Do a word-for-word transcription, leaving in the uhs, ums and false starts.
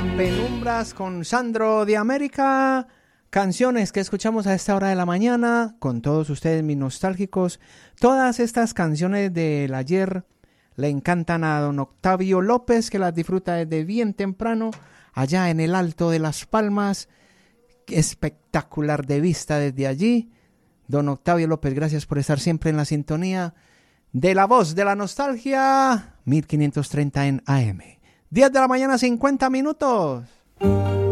Penumbras con Sandro de América. Canciones que escuchamos a esta hora de la mañana con todos ustedes, mis nostálgicos. Todas estas canciones del ayer le encantan a don Octavio López, que las disfruta desde bien temprano allá en el Alto de Las Palmas. Espectacular de vista desde allí. Don Octavio López, gracias por estar siempre en la sintonía de La Voz de la Nostalgia, mil quinientos treinta en A M. diez de la mañana, cincuenta minutos.